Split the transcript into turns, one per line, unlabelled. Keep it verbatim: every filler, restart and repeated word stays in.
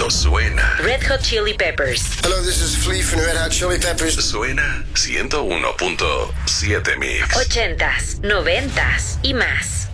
cuando suena.
Red Hot Chili Peppers.
Hello, this is Flea from Red Hot Chili Peppers.
Suena ciento uno punto siete Mix.
Ochentas, noventas y más.